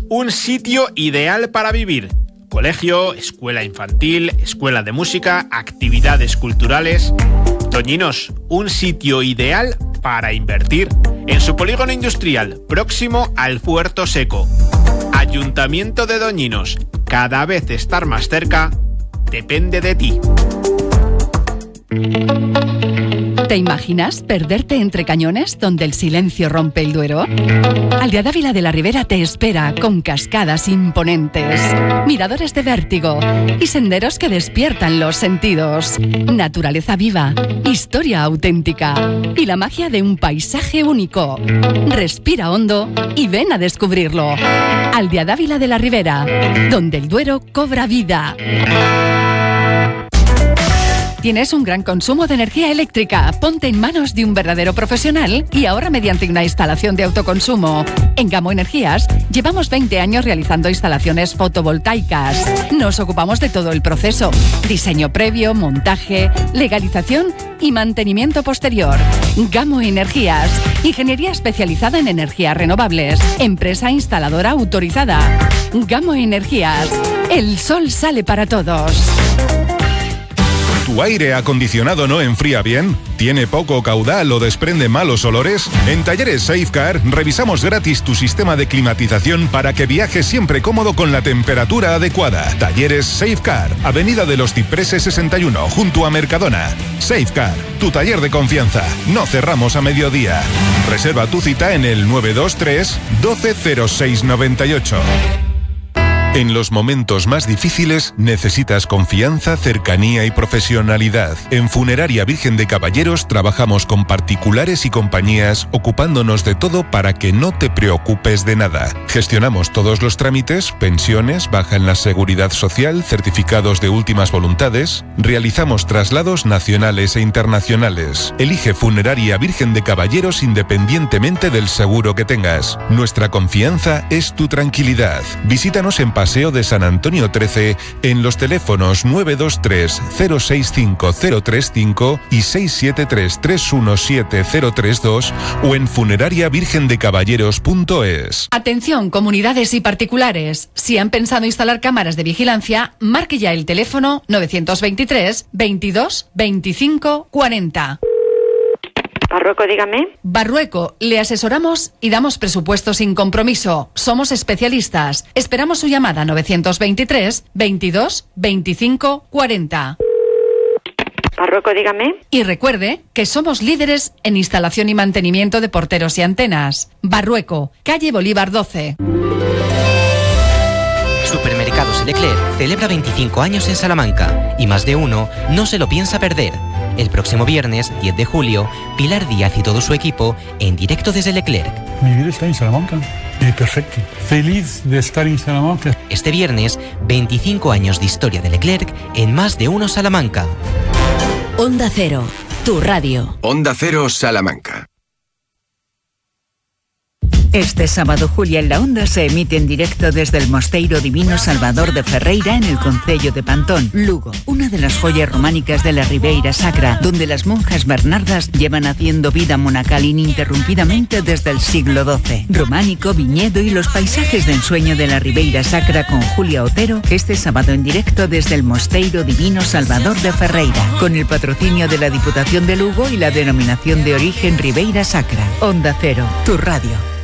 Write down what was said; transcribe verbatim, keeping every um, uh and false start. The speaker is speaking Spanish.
un sitio ideal para vivir. Colegio, escuela infantil, escuela de música, actividades culturales. Doñinos, un sitio ideal para invertir. En su polígono industrial, próximo al Puerto Seco. Ayuntamiento de Doñinos, cada vez estar más cerca depende de ti. ¿Te imaginas perderte entre cañones donde el silencio rompe el Duero? Aldeadávila de la Ribera te espera con cascadas imponentes, miradores de vértigo y senderos que despiertan los sentidos. Naturaleza viva, historia auténtica y la magia de un paisaje único. Respira hondo y ven a descubrirlo. Aldeadávila de la Ribera, donde el Duero cobra vida. ¿Tienes un gran consumo de energía eléctrica? Ponte en manos de un verdadero profesional y ahora mediante una instalación de autoconsumo. En Gamo Energías llevamos veinte años realizando instalaciones fotovoltaicas. Nos ocupamos de todo el proceso: diseño previo, montaje, legalización y mantenimiento posterior. Gamo Energías, ingeniería especializada en energías renovables, empresa instaladora autorizada. Gamo Energías, el sol sale para todos. ¿Tu aire acondicionado no enfría bien? ¿Tiene poco caudal o desprende malos olores? En Talleres Safecar revisamos gratis tu sistema de climatización para que viajes siempre cómodo con la temperatura adecuada. Talleres Safecar, Avenida de los Cipreses sesenta y uno, junto a Mercadona. Safecar, tu taller de confianza. No cerramos a mediodía. Reserva tu cita en el nueve dos tres, doce cero seis noventa y ocho. En los momentos más difíciles necesitas confianza, cercanía y profesionalidad. En Funeraria Virgen de Caballeros trabajamos con particulares y compañías, ocupándonos de todo para que no te preocupes de nada. Gestionamos todos los trámites, pensiones, baja en la seguridad social, certificados de últimas voluntades. Realizamos traslados nacionales e internacionales. Elige Funeraria Virgen de Caballeros independientemente del seguro que tengas. Nuestra confianza es tu tranquilidad. Visítanos en Paseo de San Antonio trece en los teléfonos nueve dos tres, cero seis cinco, cero tres cinco y seis siete tres, tres uno siete, cero tres dos o en funeraria virgen de caballeros punto es. Atención, comunidades y particulares. Si han pensado instalar cámaras de vigilancia, marque ya el teléfono novecientos veintitrés, veintidós, veinticinco, cuarenta. Barrueco, dígame. Barrueco, le asesoramos y damos presupuesto sin compromiso. Somos especialistas. Esperamos su llamada novecientos veintitrés, veintidós, veinticinco, cuarenta. Barrueco, dígame. Y recuerde que somos líderes en instalación y mantenimiento de porteros y antenas. Barrueco, calle Bolívar doce. Supermercados Leclerc celebra veinticinco años en Salamanca y más de uno no se lo piensa perder. El próximo viernes, diez de julio, Pilar Díaz y todo su equipo en directo desde Leclerc. Mi vida está en Salamanca y perfecto. Feliz de estar en Salamanca. Este viernes, veinticinco años de historia de Leclerc en más de uno Salamanca. Onda Cero, tu radio. Onda Cero Salamanca. Este sábado, Julia en la Onda se emite en directo desde el Mosteiro Divino Salvador de Ferreira en el concello de Pantón, Lugo, una de las joyas románicas de la Ribeira Sacra, donde las monjas bernardas llevan haciendo vida monacal ininterrumpidamente desde el siglo doce. Románico, viñedo y los paisajes de ensueño de la Ribeira Sacra con Julia Otero, este sábado en directo desde el Mosteiro Divino Salvador de Ferreira, con el patrocinio de la Diputación de Lugo y la denominación de origen Ribeira Sacra. Onda Cero, tu radio.